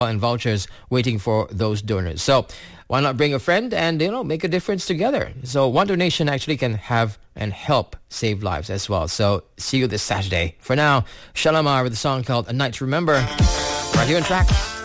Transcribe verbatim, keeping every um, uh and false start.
and vouchers waiting for those donors. So why not bring a friend and, you know, make a difference together? So one donation actually can have and help save lives as well. So see you this Saturday. For now, Shalamar with a song called A Night to Remember right here on Track.